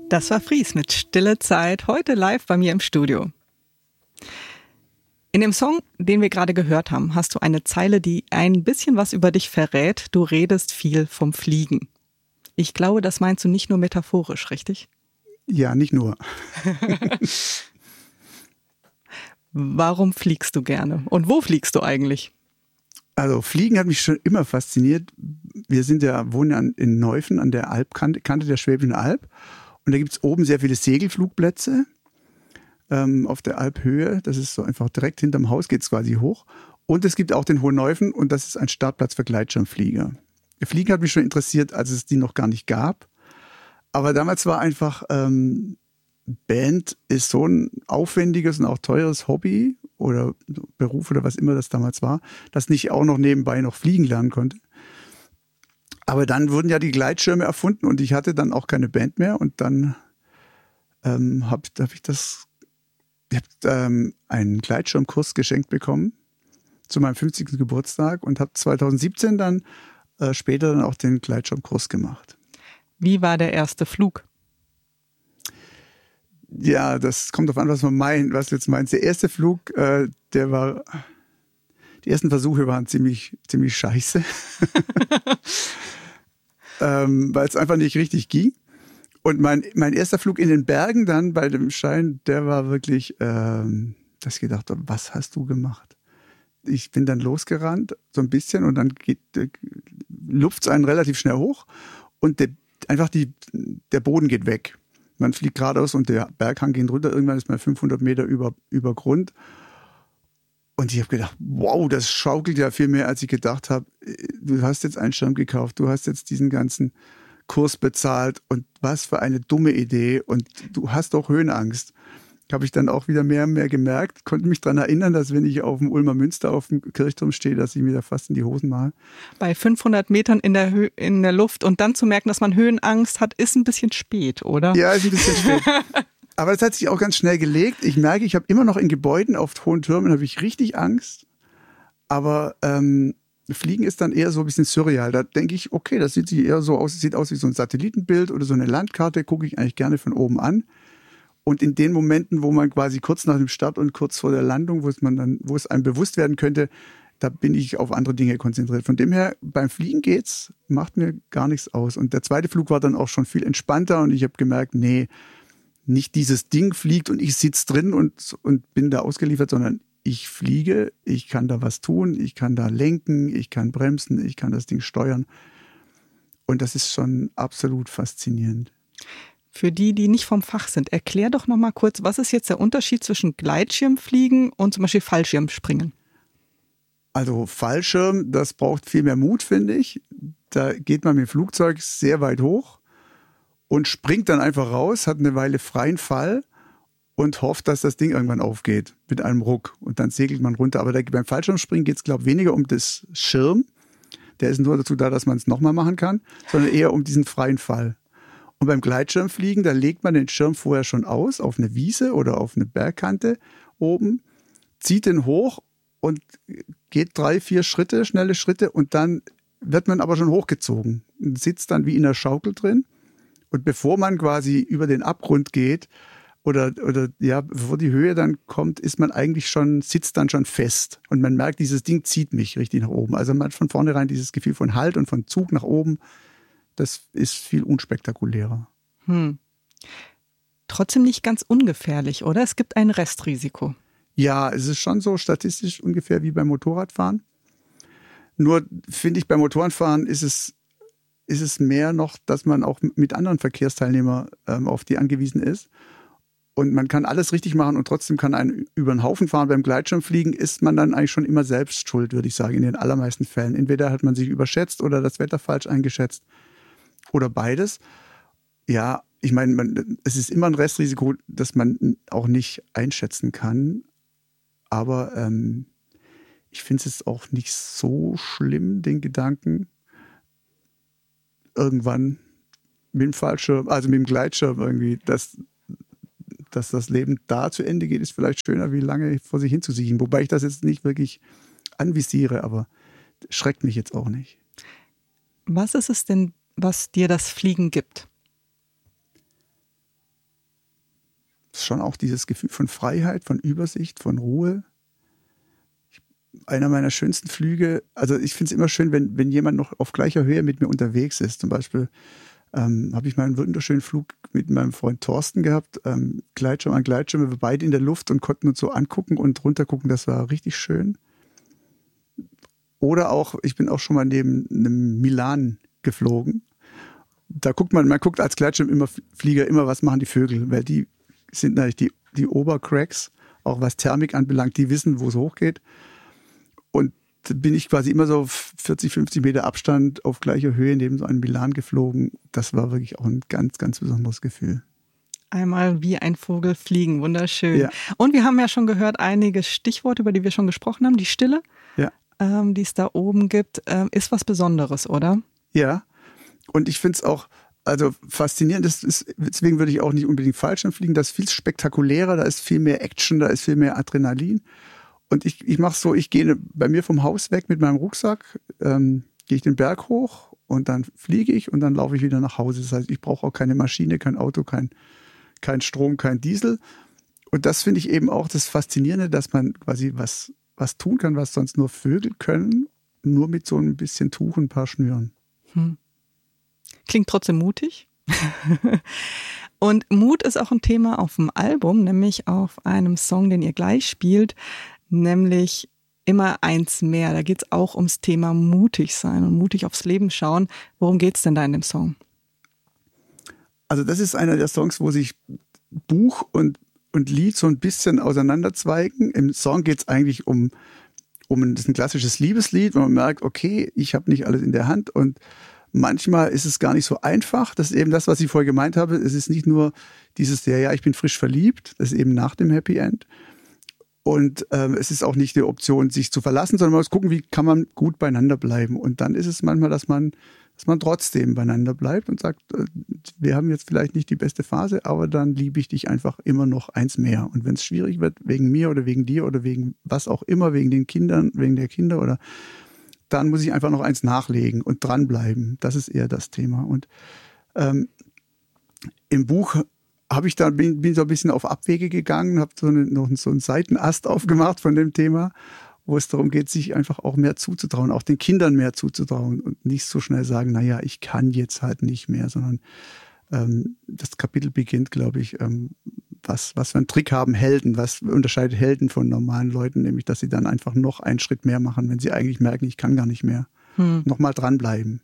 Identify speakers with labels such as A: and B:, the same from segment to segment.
A: Das war Fries mit Stille Zeit, heute live bei mir im Studio. In dem Song, den wir gerade gehört haben, hast du eine Zeile, die ein bisschen was über dich verrät. Du redest viel vom Fliegen. Ich glaube, das meinst du nicht nur metaphorisch, richtig?
B: Ja, nicht nur.
A: Warum fliegst du gerne? Und wo fliegst du eigentlich?
B: Also Fliegen hat mich schon immer fasziniert. Wir wohnen ja in Neuffen an der Alpkante, Kante der Schwäbischen Alb. Und da gibt es oben sehr viele Segelflugplätze auf der Alphöhe. Das ist so einfach direkt hinterm Haus, geht es quasi hoch. Und es gibt auch den Hohen Neuffen und das ist ein Startplatz für Gleitschirmflieger. Fliegen hat mich schon interessiert, als es die noch gar nicht gab. Aber damals war einfach, Band ist so ein aufwendiges und auch teures Hobby oder Beruf oder was immer das damals war, dass nicht auch noch nebenbei noch fliegen lernen konnte. Aber dann wurden ja die Gleitschirme erfunden und ich hatte dann auch keine Band mehr und dann habe ich einen Gleitschirmkurs geschenkt bekommen zu meinem 50. Geburtstag und habe 2017 dann später dann auch den Gleitschirmkurs gemacht.
A: Wie war der erste Flug?
B: Ja, das kommt darauf an, was du jetzt meinst. Der erste Flug, die ersten Versuche waren ziemlich scheiße. Weil es einfach nicht richtig ging. Und mein erster Flug in den Bergen dann bei dem Schein, der war wirklich, dass ich gedacht habe, was hast du gemacht? Ich bin dann losgerannt, so ein bisschen, und dann lupft es einen relativ schnell hoch und der Boden geht weg. Man fliegt geradeaus und der Berghang geht runter. Irgendwann ist man 500 Meter über Grund. Und ich habe gedacht, wow, das schaukelt ja viel mehr, als ich gedacht habe. Du hast jetzt einen Schirm gekauft, du hast jetzt diesen ganzen Kurs bezahlt und was für eine dumme Idee. Und du hast doch Höhenangst. Habe ich dann auch wieder mehr und mehr gemerkt, konnte mich daran erinnern, dass wenn ich auf dem Ulmer Münster auf dem Kirchturm stehe, dass ich mir da fast in die Hosen mache.
A: Bei 500 Metern in der Luft und dann zu merken, dass man Höhenangst hat, ist ein bisschen spät, oder?
B: Ja, ist ein bisschen spät. Aber das hat sich auch ganz schnell gelegt. Ich merke, ich habe immer noch in Gebäuden auf hohen Türmen habe ich richtig Angst. Aber Fliegen ist dann eher so ein bisschen surreal. Da denke ich, okay, das sieht eher so aus, sieht aus wie so ein Satellitenbild oder so eine Landkarte, gucke ich eigentlich gerne von oben an. Und in den Momenten, wo man quasi kurz nach dem Start und kurz vor der Landung, wo es einem bewusst werden könnte, da bin ich auf andere Dinge konzentriert. Von dem her, beim Fliegen geht's, macht mir gar nichts aus. Und der zweite Flug war dann auch schon viel entspannter und ich habe gemerkt, nee, nicht dieses Ding fliegt und ich sitze drin und bin da ausgeliefert, sondern ich fliege, ich kann da was tun, ich kann da lenken, ich kann bremsen, ich kann das Ding steuern. Und das ist schon absolut faszinierend.
A: Für die nicht vom Fach sind, erklär doch noch mal kurz, was ist jetzt der Unterschied zwischen Gleitschirmfliegen und zum Beispiel Fallschirmspringen?
B: Also Fallschirm, das braucht viel mehr Mut, finde ich. Da geht man mit dem Flugzeug sehr weit hoch und springt dann einfach raus, hat eine Weile freien Fall und hofft, dass das Ding irgendwann aufgeht mit einem Ruck. Und dann segelt man runter. Aber beim Fallschirmspringen geht es, glaube ich, weniger um das Schirm. Der ist nur dazu da, dass man es nochmal machen kann, sondern eher um diesen freien Fall. Und beim Gleitschirmfliegen, da legt man den Schirm vorher schon aus, auf eine Wiese oder auf eine Bergkante oben, zieht den hoch und geht 3, 4 Schritte, schnelle Schritte und dann wird man aber schon hochgezogen und sitzt dann wie in einer Schaukel drin. Und bevor man quasi über den Abgrund geht oder bevor die Höhe dann kommt, sitzt dann schon fest. Und man merkt, dieses Ding zieht mich richtig nach oben. Also man hat von vornherein dieses Gefühl von Halt und von Zug nach oben. Das ist viel unspektakulärer.
A: Trotzdem nicht ganz ungefährlich, oder? Es gibt ein Restrisiko.
B: Ja, es ist schon so statistisch ungefähr wie beim Motorradfahren. Nur finde ich, beim Motorradfahren ist es mehr noch, dass man auch mit anderen Verkehrsteilnehmern auf die angewiesen ist. Und man kann alles richtig machen und trotzdem kann einen über den Haufen fahren. Beim Gleitschirmfliegen ist man dann eigentlich schon immer selbst schuld, würde ich sagen, in den allermeisten Fällen. Entweder hat man sich überschätzt oder das Wetter falsch eingeschätzt. Oder beides. Ja, ich meine, es ist immer ein Restrisiko, das man auch nicht einschätzen kann. Aber ich finde es jetzt auch nicht so schlimm, den Gedanken, irgendwann mit dem Fallschirm, also mit dem Gleitschirm irgendwie, dass das Leben da zu Ende geht, ist vielleicht schöner, wie lange vor sich hinzusiechen. Wobei ich das jetzt nicht wirklich anvisiere, aber schreckt mich jetzt auch nicht.
A: Was ist es denn, was dir das Fliegen gibt?
B: schon auch dieses Gefühl von Freiheit, von Übersicht, von Ruhe. Einer meiner schönsten Flüge, also ich finde es immer schön, wenn jemand noch auf gleicher Höhe mit mir unterwegs ist. Zum Beispiel habe ich mal einen wunderschönen Flug mit meinem Freund Thorsten gehabt, Gleitschirm an Gleitschirm, wir waren beide in der Luft und konnten uns so angucken und runtergucken, das war richtig schön. Oder auch, ich bin auch schon mal neben einem Milan geflogen. Da guckt man guckt als Gleitschirmflieger immer, was machen die Vögel, weil die sind natürlich die Obercracks, auch was Thermik anbelangt, die wissen, wo es hochgeht. Und da bin ich quasi immer so 40, 50 Meter Abstand auf gleicher Höhe neben so einem Milan geflogen. Das war wirklich auch ein ganz, ganz besonderes Gefühl.
A: Einmal wie ein Vogel fliegen, wunderschön.
B: Ja.
A: Und wir haben ja schon gehört, einige Stichworte, über die wir schon gesprochen haben. Die Stille,
B: Ja.
A: Die es da oben gibt, ist was Besonderes, oder?
B: Ja, und ich finde es auch also faszinierend. Deswegen würde ich auch nicht unbedingt Fallschirm fliegen. Das ist viel spektakulärer, da ist viel mehr Action, da ist viel mehr Adrenalin. Und ich mache so, ich gehe bei mir vom Haus weg mit meinem Rucksack, gehe ich den Berg hoch und dann fliege ich und dann laufe ich wieder nach Hause. Das heißt, ich brauche auch keine Maschine, kein Auto, kein Strom, kein Diesel. Und das finde ich eben auch das Faszinierende, dass man quasi was tun kann, was sonst nur Vögel können, nur mit so ein bisschen Tuch und ein paar Schnüren.
A: Klingt trotzdem mutig. Und Mut ist auch ein Thema auf dem Album, nämlich auf einem Song, den ihr gleich spielt, nämlich Immer eins mehr. Da geht es auch ums Thema mutig sein und mutig aufs Leben schauen. Worum geht es denn da in dem Song?
B: Also das ist einer der Songs, wo sich Buch und Lied so ein bisschen auseinanderzweigen. Im Song geht es eigentlich das ist ein klassisches Liebeslied, wo man merkt, okay, ich habe nicht alles in der Hand und manchmal ist es gar nicht so einfach. Das ist eben das, was ich vorher gemeint habe. Es ist nicht nur dieses, ja, ich bin frisch verliebt, das ist eben nach dem Happy End. Und es ist auch nicht die Option, sich zu verlassen, sondern man muss gucken, wie kann man gut beieinander bleiben. Und dann ist es manchmal, dass man trotzdem beieinander bleibt und sagt, wir haben jetzt vielleicht nicht die beste Phase, aber dann liebe ich dich einfach immer noch eins mehr. Und wenn es schwierig wird, wegen mir oder wegen dir oder wegen was auch immer, wegen den Kindern, wegen der Kinder oder dann muss ich einfach noch eins nachlegen und dranbleiben. Das ist eher das Thema. Und im Buch bin so ein bisschen auf Abwege gegangen, habe so einen Seitenast aufgemacht von dem Thema, wo es darum geht, sich einfach auch mehr zuzutrauen, auch den Kindern mehr zuzutrauen und nicht so schnell sagen, naja, ich kann jetzt halt nicht mehr, sondern das Kapitel beginnt, glaube ich, was für einen Trick haben Helden, was unterscheidet Helden von normalen Leuten, nämlich, dass sie dann einfach noch einen Schritt mehr machen, wenn sie eigentlich merken, ich kann gar nicht mehr. Nochmal dranbleiben.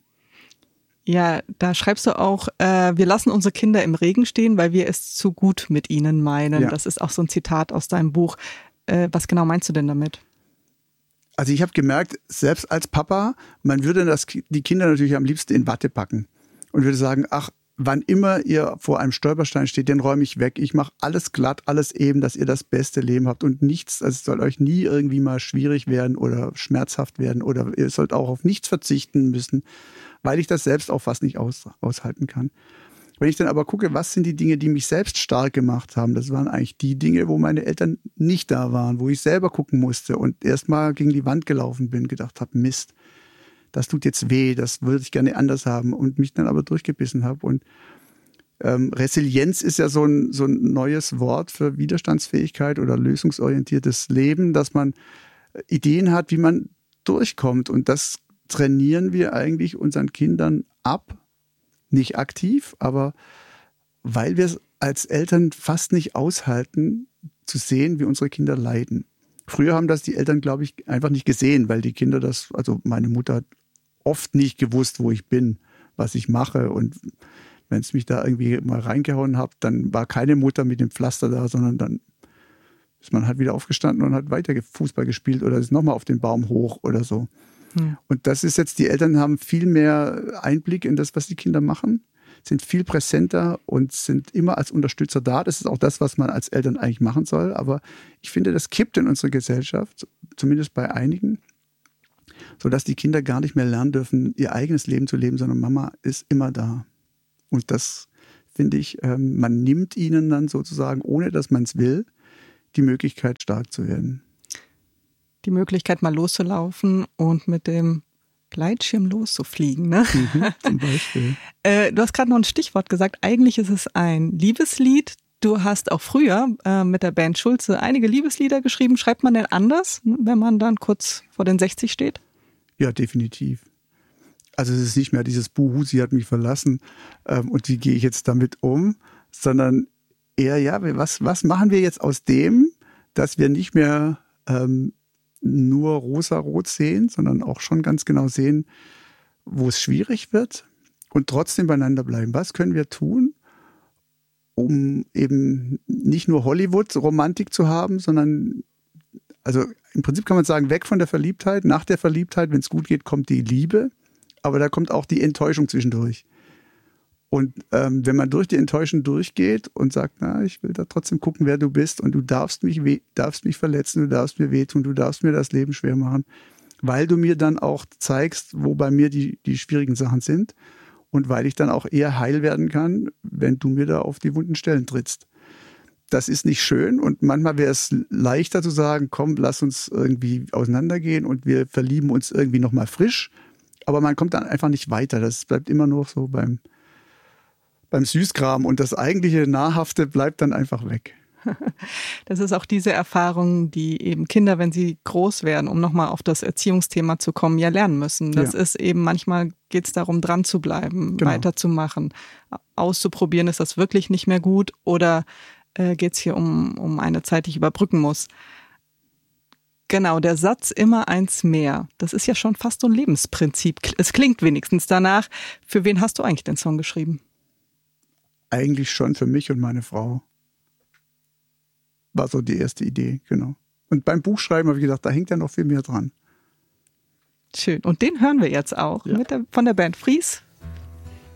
A: Ja, da schreibst du auch, wir lassen unsere Kinder im Regen stehen, weil wir es zu gut mit ihnen meinen. Ja. Das ist auch so ein Zitat aus deinem Buch. Was genau meinst du denn damit?
B: Also ich habe gemerkt, selbst als Papa, man würde die Kinder natürlich am liebsten in Watte packen und würde sagen, ach, wann immer ihr vor einem Stolperstein steht, den räume ich weg. Ich mache alles glatt, alles eben, dass ihr das beste Leben habt und nichts, also es soll euch nie irgendwie mal schwierig werden oder schmerzhaft werden oder ihr sollt auch auf nichts verzichten müssen, weil ich das selbst auch fast nicht aushalten kann. Wenn ich dann aber gucke, was sind die Dinge, die mich selbst stark gemacht haben, das waren eigentlich die Dinge, wo meine Eltern nicht da waren, wo ich selber gucken musste und erstmal gegen die Wand gelaufen bin, gedacht habe, Mist, das tut jetzt weh, das würde ich gerne anders haben und mich dann aber durchgebissen habe. Und Resilienz ist ja so ein neues Wort für Widerstandsfähigkeit oder lösungsorientiertes Leben, dass man Ideen hat, wie man durchkommt. Und das trainieren wir eigentlich unseren Kindern ab. Nicht aktiv, aber weil wir es als Eltern fast nicht aushalten, zu sehen, wie unsere Kinder leiden. Früher haben das die Eltern, glaube ich, einfach nicht gesehen, weil die Kinder also meine Mutter hat oft nicht gewusst, wo ich bin, was ich mache. Und wenn es mich da irgendwie mal reingehauen hat, dann war keine Mutter mit dem Pflaster da, sondern dann ist man halt wieder aufgestanden und hat weiter Fußball gespielt oder ist nochmal auf den Baum hoch oder so. Und das ist jetzt, die Eltern haben viel mehr Einblick in das, was die Kinder machen, sind viel präsenter und sind immer als Unterstützer da. Das ist auch das, was man als Eltern eigentlich machen soll. Aber ich finde, das kippt in unserer Gesellschaft, zumindest bei einigen, sodass die Kinder gar nicht mehr lernen dürfen, ihr eigenes Leben zu leben, sondern Mama ist immer da. Und das finde ich, man nimmt ihnen dann sozusagen, ohne dass man es will, die Möglichkeit, stark zu werden.
A: Die Möglichkeit, mal loszulaufen und mit dem Gleitschirm loszufliegen, ne?
B: Zum Beispiel.
A: Du hast gerade noch ein Stichwort gesagt. Eigentlich ist es ein Liebeslied, Du hast auch früher mit der Band Schulze einige Liebeslieder geschrieben. Schreibt man denn anders, wenn man dann kurz vor den 60 steht?
B: Ja, definitiv. Also es ist nicht mehr dieses Buhu, sie hat mich verlassen und wie gehe ich jetzt damit um, sondern eher, ja, was machen wir jetzt aus dem, dass wir nicht mehr nur rosa-rot sehen, sondern auch schon ganz genau sehen, wo es schwierig wird und trotzdem beieinander bleiben. Was können wir tun, um eben nicht nur Hollywood-Romantik zu haben, sondern, also im Prinzip kann man sagen, weg von der Verliebtheit. Nach der Verliebtheit, wenn es gut geht, kommt die Liebe, aber da kommt auch die Enttäuschung zwischendurch. Und wenn man durch die Enttäuschung durchgeht und sagt, na, ich will da trotzdem gucken, wer du bist und du darfst mich verletzen, du darfst mir wehtun, du darfst mir das Leben schwer machen, weil du mir dann auch zeigst, wo bei mir die schwierigen Sachen sind und weil ich dann auch eher heil werden kann, wenn du mir da auf die wunden Stellen trittst. Das ist nicht schön und manchmal wäre es leichter zu sagen, komm, lass uns irgendwie auseinandergehen und wir verlieben uns irgendwie nochmal frisch, aber man kommt dann einfach nicht weiter. Das bleibt immer nur so beim Süßkram und das eigentliche Nahrhafte bleibt dann einfach weg.
A: Das ist auch diese Erfahrung, die eben Kinder, wenn sie groß werden, um nochmal auf das Erziehungsthema zu kommen, ja lernen müssen. Das ist eben, manchmal geht es darum, dran zu bleiben, weiterzumachen, auszuprobieren, ist das wirklich nicht mehr gut oder geht es hier um eine Zeit, die ich überbrücken muss. Genau, der Satz immer eins mehr. Das ist ja schon fast so ein Lebensprinzip. Es klingt wenigstens danach. Für wen hast du eigentlich den Song geschrieben?
B: Eigentlich schon für mich und meine Frau. War so die erste Idee, genau. Und beim Buchschreiben habe ich gedacht, da hängt ja noch viel mehr dran.
A: Schön. Und den hören wir jetzt auch von der Band Fries.